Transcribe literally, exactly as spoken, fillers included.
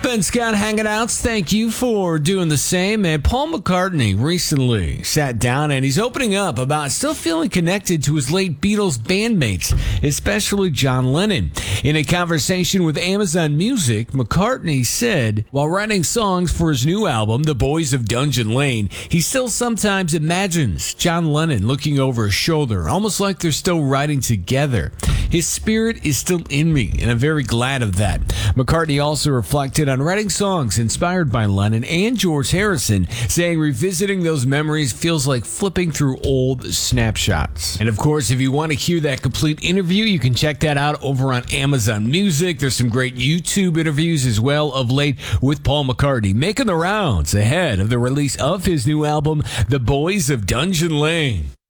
Ben Scott hanging out. Thank you for doing the same. And Paul McCartney recently sat down and he's opening up about still feeling connected to his late Beatles bandmates, especially John Lennon. In a conversation with Amazon Music, McCartney said, while writing songs for his new album, The Boys of Dungeon Lane, he still sometimes imagines John Lennon looking over his shoulder, almost like they're still writing together. His spirit is still in me, and I'm very glad of that. McCartney also reflected on writing songs inspired by Lennon and George Harrison, saying revisiting those memories feels like flipping through old snapshots. And of course, if you want to hear that complete interview, you can check that out over on Amazon Music. There's some great YouTube interviews as well of late with Paul McCartney, making the rounds ahead of the release of his new album, The Boys of Dungeon Lane.